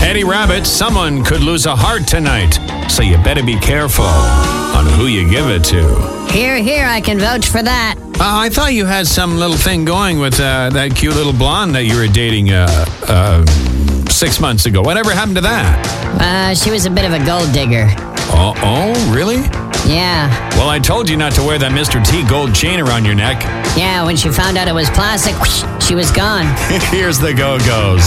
Eddie Rabbit, someone could lose a heart tonight, so you better be careful on who you give it to. Here, I can vouch for that. I thought you had some little thing going with that cute little blonde that you were dating 6 months ago. Whatever happened to that? She was a bit of a gold digger. Oh, really? Yeah. Well, I told you not to wear that Mr. T gold chain around your neck. Yeah, when she found out it was plastic, whoosh, she was gone. Here's the Go-Go's.